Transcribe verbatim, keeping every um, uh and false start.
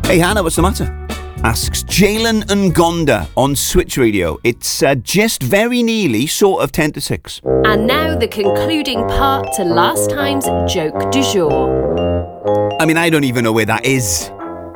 Hey Hannah, what's the matter? Asks Jalen Ngonda on Switch Radio. It's uh, just very nearly sort of ten to six. And now the concluding part to last time's joke du jour. I mean, I don't even know where that is.